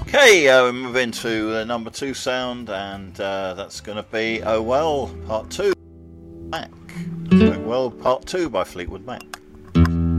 Okay, we move into the number 2 sound, and that's going to be Oh Well Part 2. Mac. Oh Well Part 2 by Fleetwood Mac.